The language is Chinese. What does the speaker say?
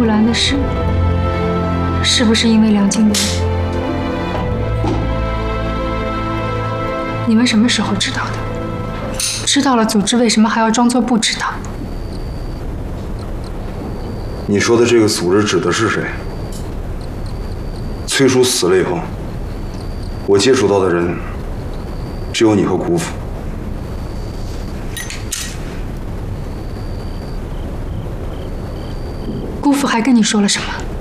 木兰的事，是不是因为梁静茹？你们什么时候知道的？知道了，组织为什么还要装作不知道？ 你说的这个组织指的是谁？崔叔死了以后，我接触到的人只有你和姑父。 姑父还跟你说了什么？